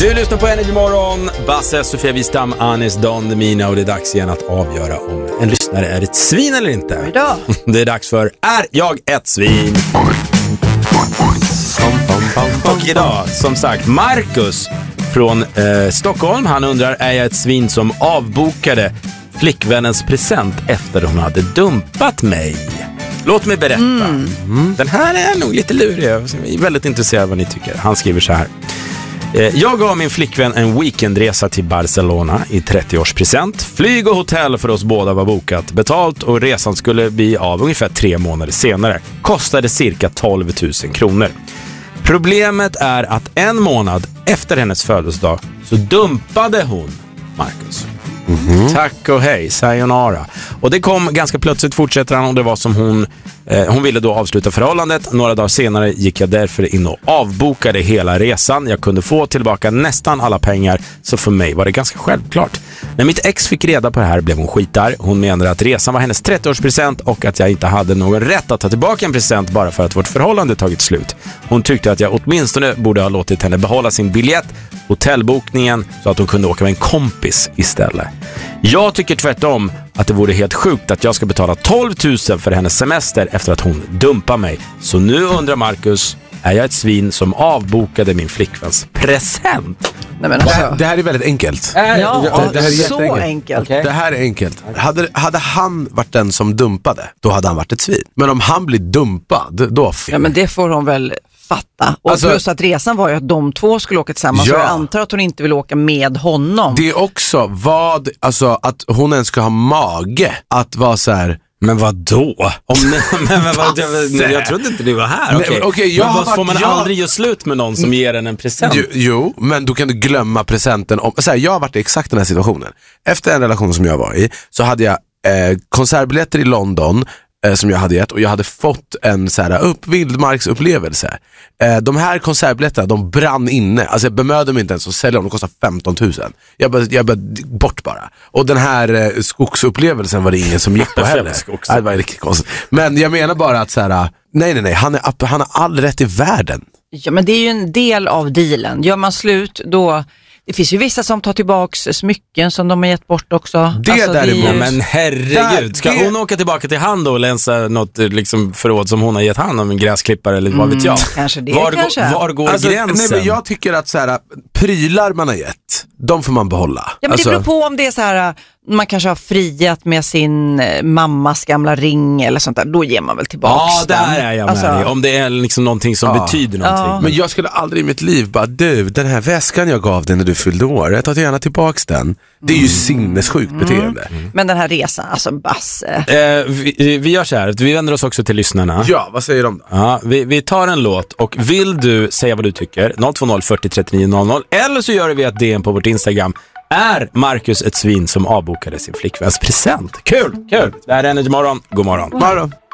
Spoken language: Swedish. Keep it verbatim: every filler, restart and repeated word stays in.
Du lyssnar på Energy Morgon, Basse, Sofia Wistam, Anis Don Demina, och det är dags igen att avgöra om en lyssnare är ett svin eller inte. Idag. Det är dags för Är jag ett svin? Och idag, som sagt, Marcus från eh, Stockholm, han undrar: är jag ett svin som avbokade flickvännens present efter hon hade dumpat mig? Låt mig berätta. Mm. Mm. Den här är nog lite lurig. Jag är väldigt intresserad av vad ni tycker. Han skriver så här: jag gav min flickvän en weekendresa till Barcelona i trettioårspresent. Flyg och hotell för oss båda var bokat, betalt, och resan skulle bli av ungefär tre månader senare. Kostade cirka tolv tusen kronor. Problemet är att en månad efter hennes födelsedag så dumpade hon Marcus. Mm-hmm. Tack och hej, sayonara. Och det kom ganska plötsligt, fortsätter han, och det var som hon eh, hon ville då avsluta förhållandet. Några dagar senare gick jag därför in och avbokade hela resan. Jag kunde få tillbaka nästan alla pengar, så för mig var det ganska självklart. När mitt ex fick reda på det här blev hon skitar. Hon menade att resan var hennes trettioårspresent och att jag inte hade någon rätt att ta tillbaka en present bara för att vårt förhållande tagit slut. Hon tyckte att jag åtminstone borde ha låtit henne behålla sin biljett, hotellbokningen, så att hon kunde åka med en kompis istället. Jag tycker tvärtom att det vore helt sjukt att jag ska betala tolv tusen för hennes semester efter att hon dumpar mig. Så nu undrar Marcus: är jag ett svin som avbokade min flickväns present? Nej, men alltså. det, här, det här är väldigt enkelt. Ja, det, det här är så enkelt. Okay. Det här är enkelt. Hade, hade han varit den som dumpade, då hade han varit ett svin. Men om han blir dumpad, då... Ja, men det får hon väl fatta. Och alltså, plus att resan var ju att de två skulle åka tillsammans. Ja. Så jag antar att hon inte vill åka med honom. Det är också vad, alltså att hon ens ska ha mage att vara så här. Men vad då? Om, men, men, vad, jag, jag trodde inte du var här. Okej, okay. okay, men vad, får man jag... aldrig göra slut med någon som ger en en present? Jo, jo, men du kan glömma presenten. Om, så här, jag har varit i exakt den här situationen. Efter en relation som jag var i, så hade jag eh, konsertbiljetter i London eh, som jag hade gett, och jag hade fått en så här upp vildmarksupplevelse. Eh, de här konsertbiljetterna, de brann inne. Alltså jag bemödde mig inte ens att sälja dem, de kostar femton tusen. Jag bara, jag bara bort bara. Och den här eh, skogsupplevelsen var det ingen som gick på heller. Ja, det var riktigt konstigt. Men jag menar bara att så här, nej nej nej, han, är, han har all rätt i världen. Ja, men det är ju en del av dealen. Gör man slut, då... Det finns ju vissa som tar tillbaks smycken som de har gett bort också. Det alltså, där är ju... Men herregud, ska det... hon åka tillbaka till hand och länsa något liksom förråd som hon har gett hand om en gräsklippare eller vad vet jag? Mm, kanske det, var, kanske. Var går alltså, gränsen? Nej, men jag tycker att så här, prylar man har gett, de får man behålla. Ja, men alltså... det beror på om det är så här, man kanske har friat med sin mammas gamla ring eller sånt där, då ger man väl tillbaka. Ja, där är jag med alltså... dig. Om det är liksom någonting som ja. betyder någonting. Ja. Men jag skulle aldrig i mitt liv bara, du, den här väskan jag gav dig när du fyllde år, jag tar gärna tillbaks den. Det är ju mm. sinnessjukt mm. beteende. Mm. Men den här resan, alltså Basse. Eh, vi, vi gör så här, vi vänder oss också till lyssnarna. Ja, vad säger de då? Ja, vi, vi tar en låt, och vill du säga vad du tycker, noll två noll fyrtio trettionio noll noll, eller så gör vi ett D M på vårt Instagram. Är Marcus ett svin som avbokade sin flickväns present? Kul, kul. Det här är Energy Morgon. God morgon. God morgon.